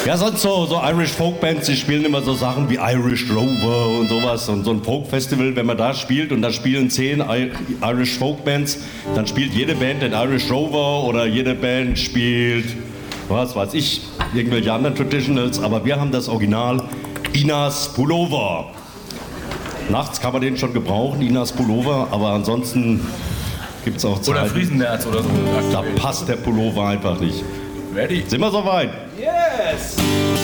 Ja, sonst so Irish Folk-Bands, die spielen immer so Sachen wie Irish Rover und sowas. Und so ein Folk-Festival, wenn man da spielt und da spielen 10 Irish Folk-Bands, dann spielt jede Band den Irish Rover oder jede Band spielt, was weiß ich, irgendwelche anderen Traditionals. Aber wir haben das Original Inas Pullover. Nachts kann man den schon gebrauchen, Inas Pullover, aber ansonsten gibt es auch Zeiten. Oder Friesennerz oder so. Da passt der Pullover einfach nicht. Ready? Sind wir soweit? Yes!